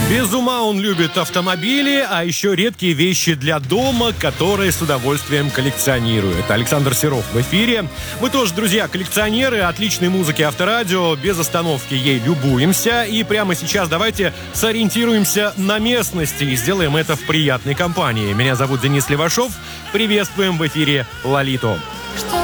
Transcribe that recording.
Без ума он любит автомобили, а еще редкие вещи для дома, которые с удовольствием коллекционирует. Александр Серов в эфире. Мы тоже, друзья, коллекционеры отличной музыки Авторадио. Без остановки ей любуемся. И прямо сейчас давайте сориентируемся на местности и сделаем это в приятной компании. Меня зовут Денис Левашов. Приветствуем в эфире Лолиту. Что